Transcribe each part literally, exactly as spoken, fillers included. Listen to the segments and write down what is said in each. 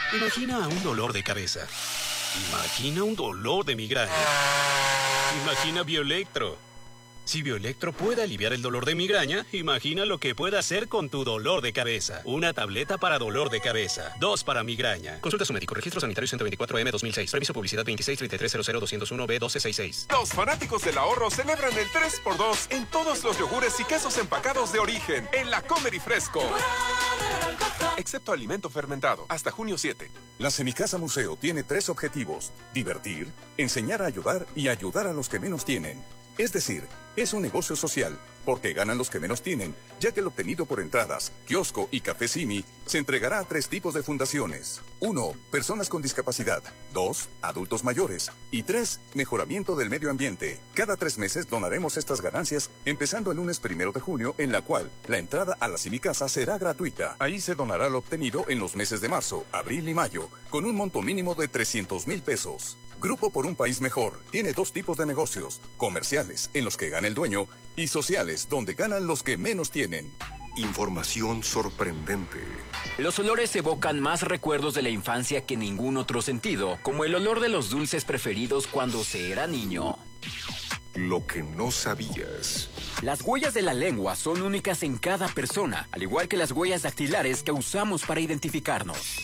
Imagina un dolor de cabeza. Imagina un dolor de migraña. Imagina Bioelectro. Si Bioelectro puede aliviar el dolor de migraña, imagina lo que puede hacer con tu dolor de cabeza. Una tableta para dolor de cabeza. Dos para migraña. Consulta a su médico. Registro sanitario ciento veinticuatro M dos mil seis. Previso publicidad veintiséis treinta y tres cero cero doscientos uno B doce sesenta y seis. Los fanáticos del ahorro celebran el tres por dos en todos los yogures y quesos empacados de origen en la Comer y Fresco. Excepto alimento fermentado. Hasta junio siete. La Semicasa Museo tiene tres objetivos: divertir, enseñar a ayudar y ayudar a los que menos tienen. Es decir, es un negocio social, porque ganan los que menos tienen, ya que el obtenido por entradas, kiosco y café Simi se entregará a tres tipos de fundaciones. Uno, personas con discapacidad. Dos, adultos mayores. Y tres, mejoramiento del medio ambiente. Cada tres meses donaremos estas ganancias, empezando el lunes primero de junio, en la cual la entrada a la Semicasa será gratuita. Ahí se donará lo obtenido en los meses de marzo, abril y mayo, con un monto mínimo de trescientos mil pesos. Grupo por un País Mejor tiene dos tipos de negocios: comerciales, en los que gana el dueño, y sociales, donde ganan los que menos tienen. Información sorprendente. Los olores evocan más recuerdos de la infancia que ningún otro sentido, como el olor de los dulces preferidos cuando se era niño. Lo que no sabías. Las huellas de la lengua son únicas en cada persona, al igual que las huellas dactilares que usamos para identificarnos.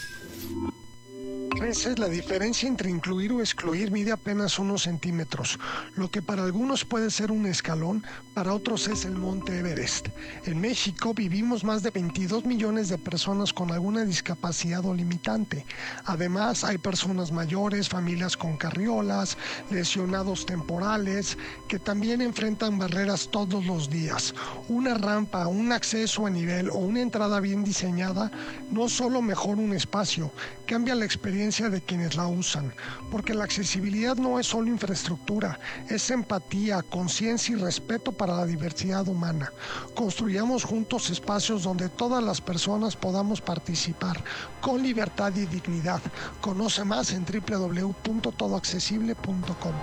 A veces la diferencia entre incluir o excluir mide apenas unos centímetros. Lo que para algunos puede ser un escalón, para otros es el Monte Everest. En México vivimos más de veintidós millones de personas con alguna discapacidad o limitante. Además, hay personas mayores, familias con carriolas, lesionados temporales, que también enfrentan barreras todos los días. Una rampa, un acceso a nivel o una entrada bien diseñada no solo mejora un espacio, cambia la experiencia de quienes la usan, porque la accesibilidad no es solo infraestructura, es empatía, conciencia y respeto para la diversidad humana. Construyamos juntos espacios donde todas las personas podamos participar con libertad y dignidad. Conoce más en doble u doble u doble u punto todo accesible punto com.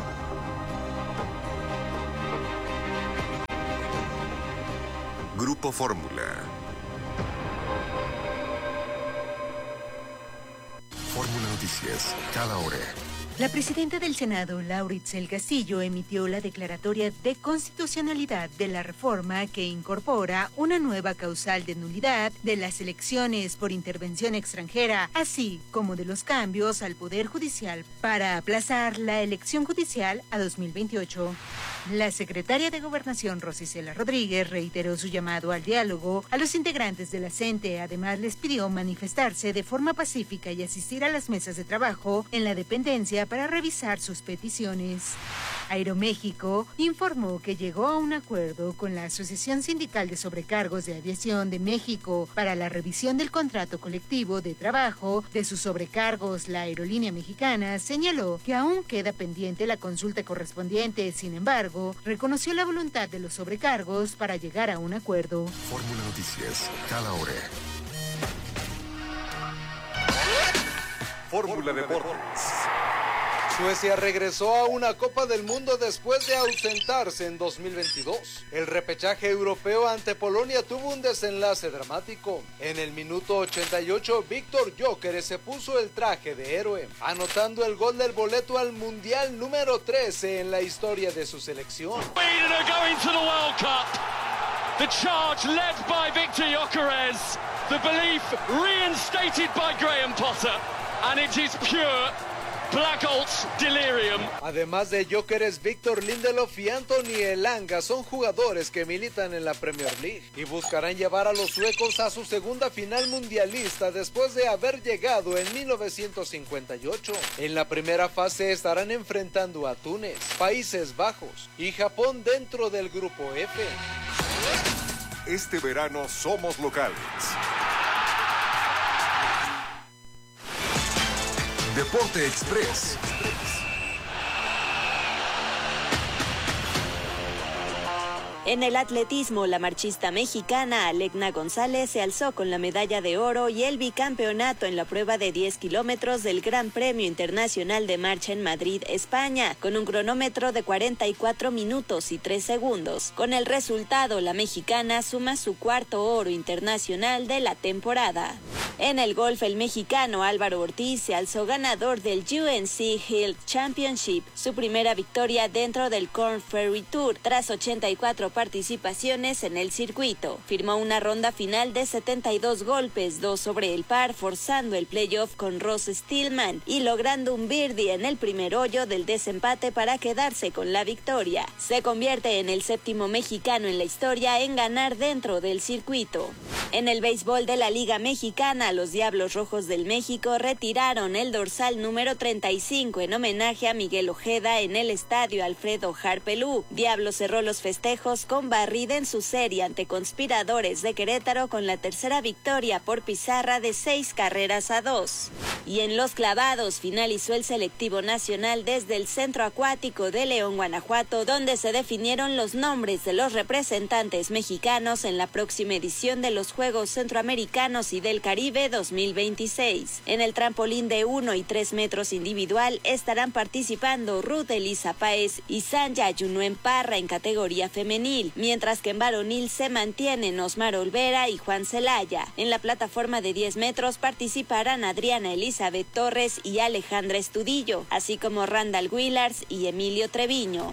Grupo Fórmula. Fórmula Noticias, cada hora. La presidenta del Senado, Laura Itzel Castillo, emitió la declaratoria de constitucionalidad de la reforma que incorpora una nueva causal de nulidad de las elecciones por intervención extranjera, así como de los cambios al Poder Judicial para aplazar la elección judicial a dos mil veintiocho. La secretaria de Gobernación, Rosicela Rodríguez, reiteró su llamado al diálogo a los integrantes de la C E N T E. Además, les pidió manifestarse de forma pacífica y asistir a las mesas de trabajo en la dependencia para revisar sus peticiones. Aeroméxico informó que llegó a un acuerdo con la Asociación Sindical de Sobrecargos de Aviación de México para la revisión del contrato colectivo de trabajo de sus sobrecargos. La aerolínea mexicana señaló que aún queda pendiente la consulta correspondiente. Sin embargo, reconoció la voluntad de los sobrecargos para llegar a un acuerdo. Fórmula Noticias, cada hora. Fórmula Deportes. Suecia regresó a una Copa del Mundo después de ausentarse en dos mil veintidós. El repechaje europeo ante Polonia tuvo un desenlace dramático. En el minuto ochenta y ocho, Víctor Gyökeres se puso el traje de héroe, anotando el gol del boleto al Mundial número trece en la historia de su selección. Sweden are going to the World Cup. The charge led by Victor Gyökeres. The belief reinstated by Graham Potter. And it is pure Black Holt's delirium. Además de Gyökeres, Víctor Lindelof y Anthony Elanga son jugadores que militan en la Premier League y buscarán llevar a los suecos a su segunda final mundialista después de haber llegado en mil novecientos cincuenta y ocho. En la primera fase estarán enfrentando a Túnez, Países Bajos y Japón dentro del grupo F. Este verano somos locales. Deporte Express. En el atletismo, la marchista mexicana Alegna González se alzó con la medalla de oro y el bicampeonato en la prueba de diez kilómetros del Gran Premio Internacional de Marcha en Madrid, España, con un cronómetro de cuarenta y cuatro minutos y tres segundos. Con el resultado, la mexicana suma su cuarto oro internacional de la temporada. En el golf, el mexicano Álvaro Ortiz se alzó ganador del U N C Health Championship, su primera victoria dentro del Korn Ferry Tour, tras ochenta y cuatro participaciones en el circuito. Firmó una ronda final de setenta y dos golpes, dos sobre el par, forzando el playoff con Ross Stillman y logrando un birdie en el primer hoyo del desempate para quedarse con la victoria. Se convierte en el séptimo mexicano en la historia en ganar dentro del circuito. En el béisbol de la Liga Mexicana, los Diablos Rojos del México retiraron el dorsal número treinta y cinco en homenaje a Miguel Ojeda en el estadio Alfredo Harpelú. Diablos cerró los festejos con barrida en su serie ante Conspiradores de Querétaro con la tercera victoria por pizarra de seis carreras a dos. Y en los clavados finalizó el selectivo nacional desde el Centro Acuático de León, Guanajuato, donde se definieron los nombres de los representantes mexicanos en la próxima edición de los Juegos Centroamericanos y del Caribe dos mil veintiséis. En el trampolín de uno y tres metros individual estarán participando Ruth Elisa Páez y Sanja Yunuen Parra en categoría femenil, mientras que en varonil se mantienen Osmar Olvera y Juan Celaya. En la plataforma de diez metros participarán Adriana Elizabeth Torres y Alejandra Estudillo, así como Randall Willars y Emilio Treviño.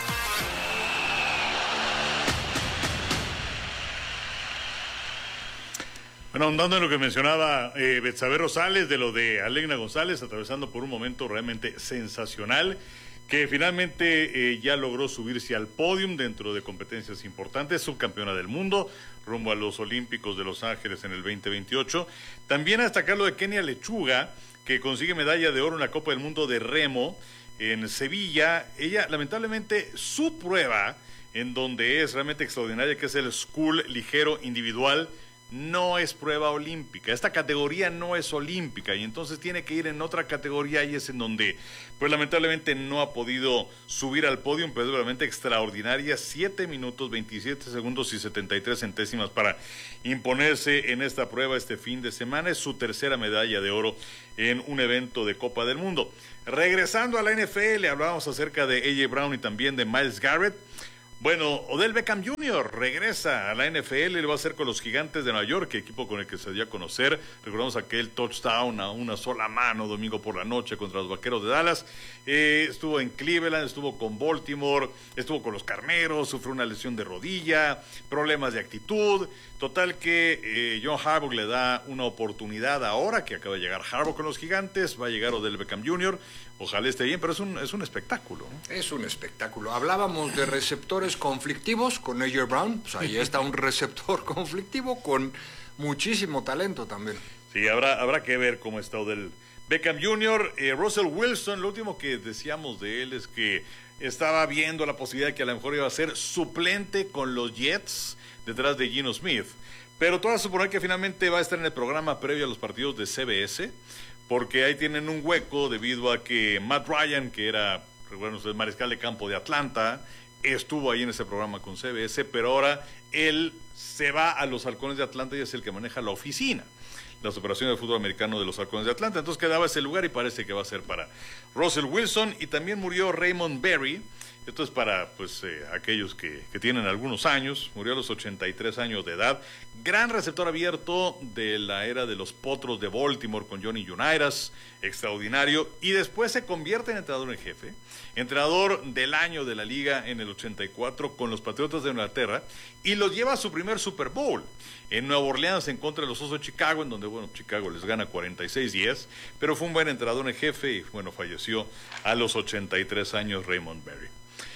Bueno, ahondando en lo que mencionaba eh, Betsabe Rosales, de lo de Alegna González, atravesando por un momento realmente sensacional, que finalmente eh, ya logró subirse al podium dentro de competencias importantes, subcampeona del mundo, rumbo a los Olímpicos de Los Ángeles en el veinte veintiocho. También a destacar lo de Kenia Lechuga, que consigue medalla de oro en la Copa del Mundo de Remo en Sevilla. Ella, lamentablemente, su prueba, en donde es realmente extraordinaria, que es el Scull ligero individual, no es prueba olímpica. Esta categoría no es olímpica y entonces tiene que ir en otra categoría, y es en donde pues lamentablemente no ha podido subir al podio, pero es realmente extraordinaria. siete minutos, veintisiete segundos y setenta y tres centésimas para imponerse en esta prueba este fin de semana. Es su tercera medalla de oro en un evento de Copa del Mundo. Regresando a la N F L, hablábamos acerca de A J Brown y también de Myles Garrett. Bueno, Odell Beckham junior regresa a la N F L, lo va a hacer con los Gigantes de Nueva York, equipo con el que se dio a conocer. Recordamos aquel touchdown a una sola mano domingo por la noche contra los Vaqueros de Dallas. Eh, estuvo en Cleveland, estuvo con Baltimore, estuvo con los Carneros, sufrió una lesión de rodilla, problemas de actitud. Total que eh, John Harbaugh le da una oportunidad ahora que acaba de llegar Harbaugh con los Gigantes. Va a llegar Odell Beckham junior Ojalá esté bien, pero es un, es un espectáculo, ¿no? Es un espectáculo. Hablábamos de receptores conflictivos con A J Brown. Pues ahí está un receptor conflictivo con muchísimo talento también. Sí, habrá, habrá que ver cómo está Odell Beckham junior Eh, Russell Wilson, lo último que decíamos de él es que estaba viendo la posibilidad de que a lo mejor iba a ser suplente con los Jets detrás de Geno Smith. Pero todo va a suponer que finalmente va a estar en el programa previo a los partidos de C B S, porque ahí tienen un hueco debido a que Matt Ryan, que era, recuerden ustedes, mariscal de campo de Atlanta, estuvo ahí en ese programa con C B S, pero ahora él se va a los Halcones de Atlanta y es el que maneja la oficina, las operaciones de fútbol americano de los Halcones de Atlanta. Entonces quedaba ese lugar y parece que va a ser para Russell Wilson. Y también murió Raymond Berry. Esto es para pues eh, aquellos que, que tienen algunos años. Murió a los ochenta y tres años de edad. Gran receptor abierto de la era de los Potros de Baltimore con Johnny Unitas. Extraordinario. Y después se convierte en entrenador en jefe. Entrenador del año de la liga en el ochenta y cuatro con los Patriotas de Inglaterra. Y los lleva a su primer Super Bowl en Nueva Orleans en contra de los Osos de Chicago, en donde, bueno, Chicago les gana cuarenta y seis diez. Pero fue un buen entrenador en jefe y, bueno, falleció a los ochenta y tres años Raymond Berry.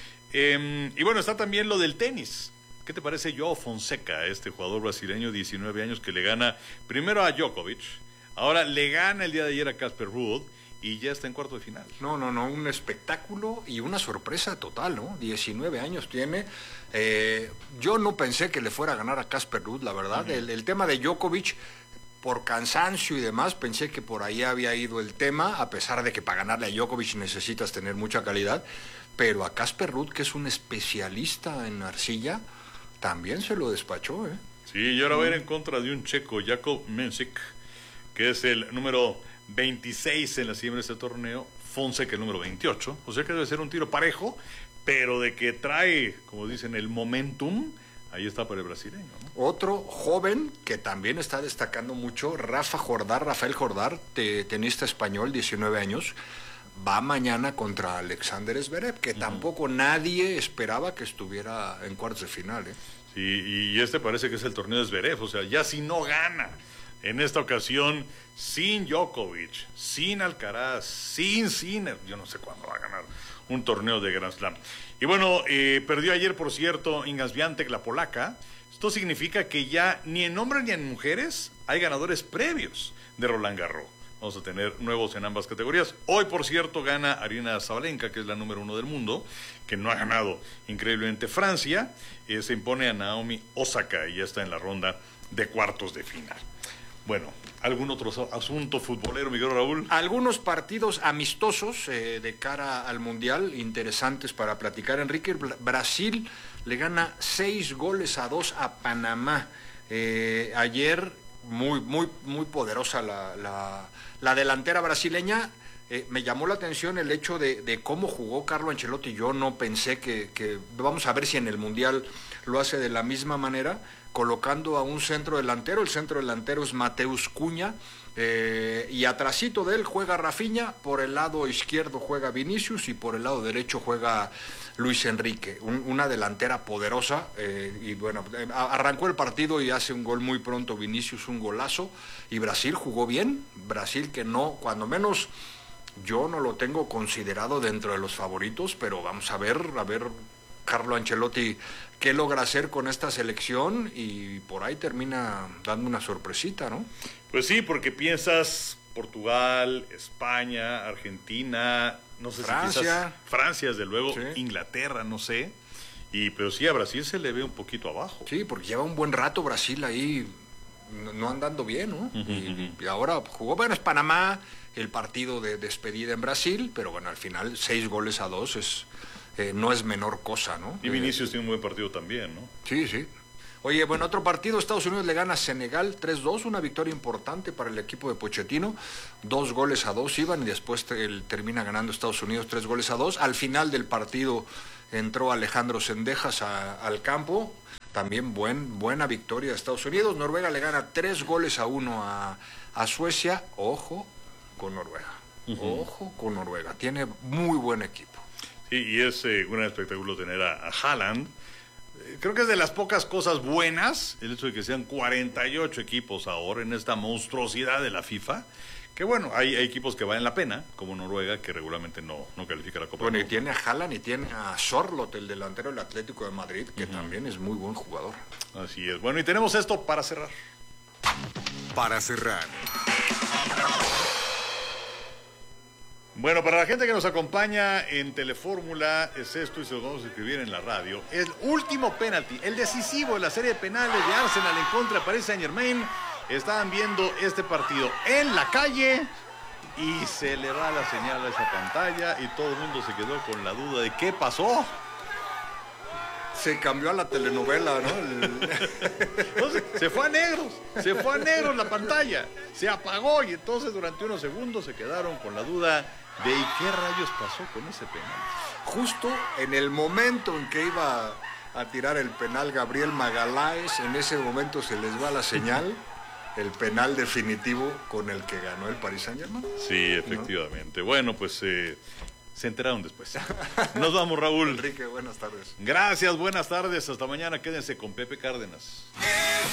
Eh, y bueno, está también lo del tenis. ¿Qué te parece Joao Fonseca, este jugador brasileño, diecinueve años, que le gana primero a Djokovic, ahora le gana el día de ayer a Casper Ruud y ya está en cuarto de final? No, no, no, un espectáculo y una sorpresa total, ¿no? diecinueve años tiene. Eh, yo no pensé que le fuera a ganar a Casper Ruud, la verdad. Uh-huh. el, el tema de Djokovic, por cansancio y demás, pensé que por ahí había ido el tema, a pesar de que para ganarle a Djokovic necesitas tener mucha calidad. Pero a Casper Ruud, que es un especialista en arcilla, también se lo despachó, ¿eh? Sí, y ahora va a ir en contra de un checo, Jakub Mensik, que es el número veintiséis en la cima de este torneo, Fonseca el número veintiocho, o sea que debe ser un tiro parejo, pero de que trae, como dicen, el momentum, ahí está para el brasileño, ¿no? Otro joven que también está destacando mucho, Rafa Jordar, Rafael Jordar, te, tenista español, diecinueve años, va mañana contra Alexander Zverev, que uh-huh. tampoco nadie esperaba que estuviera en cuartos de final, ¿eh? Sí, y este parece que es el torneo de Zverev, o sea, ya si no gana en esta ocasión, sin Djokovic, sin Alcaraz, sin Sinner, yo no sé cuándo va a ganar un torneo de Grand Slam. Y bueno, eh, perdió ayer, por cierto, Iga Świątek, la polaca. Esto significa que ya ni en hombres ni en mujeres hay ganadores previos de Roland Garros. Vamos a tener nuevos en ambas categorías. Hoy, por cierto, gana Aryna Sabalenka, que es la número uno del mundo, que no ha ganado increíblemente Francia. Eh, se impone a Naomi Osaka y ya está en la ronda de cuartos de final. Bueno, ¿algún otro asunto futbolero, Miguel Raúl? Algunos partidos amistosos eh, de cara al Mundial, interesantes para platicar, Enrique. Brasil le gana seis goles a dos a Panamá. Eh, ayer, muy, muy, muy poderosa la, la, la delantera brasileña. Eh, me llamó la atención el hecho de, de cómo jugó Carlo Ancelotti. Yo no pensé que, que... Vamos a ver si en el Mundial lo hace de la misma manera, colocando a un centro delantero. El centro delantero es Mateus Cunha, eh, y atrasito de él juega Rafinha, por el lado izquierdo juega Vinicius y por el lado derecho juega Luis Enrique. Un, una delantera poderosa, eh, y bueno, eh, arrancó el partido y hace un gol muy pronto Vinicius, un golazo, y Brasil jugó bien. Brasil que no, cuando menos yo no lo tengo considerado dentro de los favoritos, pero vamos a ver, a ver Carlo Ancelotti qué logra hacer con esta selección, y por ahí termina dando una sorpresita, ¿no? Pues sí, porque piensas Portugal, España, Argentina, no sé Francia. si quizás Francia, desde luego, Sí. Inglaterra, no sé, y pero sí a Brasil se le ve un poquito abajo. Sí, porque lleva un buen rato Brasil ahí no, no andando bien, ¿no? Uh-huh, y, y ahora jugó, bueno, es Panamá, el partido de despedida en Brasil, pero bueno, al final seis goles a dos es... Eh, no es menor cosa, ¿no? Y Vinicius eh, tiene un buen partido también, ¿no? Sí, sí. Oye, bueno, otro partido, Estados Unidos le gana a Senegal tres dos, una victoria importante para el equipo de Pochettino. Dos goles a dos iban y después te, termina ganando Estados Unidos tres goles a dos. Al final del partido entró Alejandro Sendejas a, al campo. También buen, buena victoria de Estados Unidos. Noruega le gana tres goles a uno a, a Suecia. Ojo con Noruega. Uh-huh. Ojo con Noruega. Tiene muy buen equipo. Sí, y es eh, un espectáculo tener a, a Haaland. Eh, creo que es de las pocas cosas buenas el hecho de que sean cuarenta y ocho equipos ahora en esta monstruosidad de la FIFA. Que bueno, hay, hay equipos que valen la pena, como Noruega, que regularmente no, no califica la Copa. Bueno, y tiene a Haaland y tiene a Sorloth, el delantero del Atlético de Madrid, que uh-huh. también es muy buen jugador. Así es. Bueno, y tenemos esto para cerrar. Para cerrar. Bueno, para la gente que nos acompaña en Telefórmula, es esto y se lo vamos a escribir en la radio. El último penalti, el decisivo de la serie de penales de Arsenal en contra de Paris Saint-Germain. Estaban viendo este partido en la calle y se le va la señal a esa pantalla y todo el mundo se quedó con la duda de qué pasó. Se cambió a la telenovela, ¿no? El... Entonces, se fue a negros, se fue a negros la pantalla, se apagó y entonces durante unos segundos se quedaron con la duda de ¿y qué rayos pasó con ese penal? Justo en el momento en que iba a tirar el penal Gabriel Magaláes, en ese momento se les va la señal, el penal definitivo con el que ganó el Paris Saint-Germain. Sí, efectivamente. ¿No? Bueno, pues... Eh... se enteraron después. Nos vamos, Raúl. Enrique, buenas tardes. Gracias, buenas tardes. Hasta mañana. Quédense con Pepe Cárdenas.